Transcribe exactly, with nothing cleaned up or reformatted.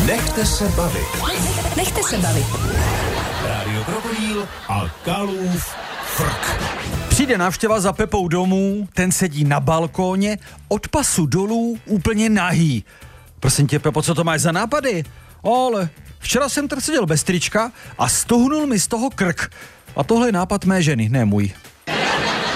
Nechte se bavit. Nechte se bavit. Rádio Krokodýl a Kalův frk. Přijde návštěva za Pepou domů, ten sedí na balkóně, od pasu dolů úplně nahý. Prosím tě, Pepo, co to máš za nápady? Ale včera jsem tady seděl bez trička a stuhnul mi z toho krk. A tohle je nápad mé ženy, ne můj.